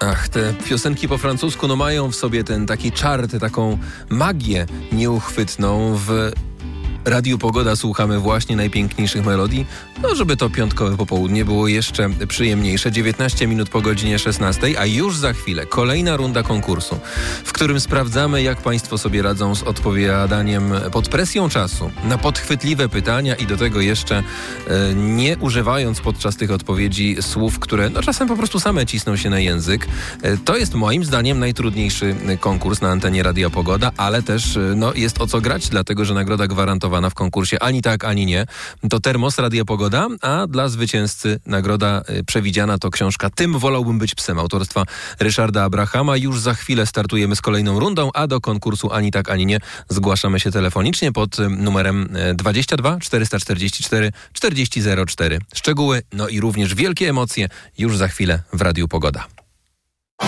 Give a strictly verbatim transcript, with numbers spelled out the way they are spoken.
Ach, te piosenki po francusku no mają w sobie ten taki czar, tę taką magię nieuchwytną. W Radiu Pogoda słuchamy właśnie najpiękniejszych melodii, no żeby to piątkowe popołudnie było jeszcze przyjemniejsze. dziewiętnaście minut po godzinie szesnastej, a już za chwilę kolejna runda konkursu, w którym sprawdzamy, jak Państwo sobie radzą z odpowiadaniem pod presją czasu na podchwytliwe pytania i do tego jeszcze e, nie używając podczas tych odpowiedzi słów, które no czasem po prostu same cisną się na język. E, to jest moim zdaniem najtrudniejszy konkurs na antenie Radia Pogoda, ale też e, no, jest o co grać, dlatego że nagroda gwarantowana w konkursie ani tak, ani nie. To termos Radia Pogoda, a dla zwycięzcy nagroda y, przewidziana to książka Tym wolałbym być psem autorstwa Ryszarda Abrahama. Już za chwilę startujemy z kolejną rundą, a do konkursu ani tak, ani nie zgłaszamy się telefonicznie pod y, numerem y, dwadzieścia dwa czterysta czterdzieści cztery czterdzieści zero cztery. Szczegóły, no i również wielkie emocje już za chwilę w Radiu Pogoda.